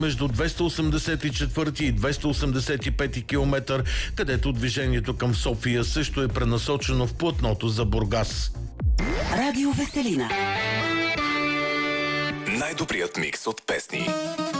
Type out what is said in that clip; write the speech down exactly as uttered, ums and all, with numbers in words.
между двеста осемдесет и четвърти и двеста осемдесет и пети километър, където движението към София също е пренасочено в платното за Бургас. Радио Веселина. Най-добрият микс от песни.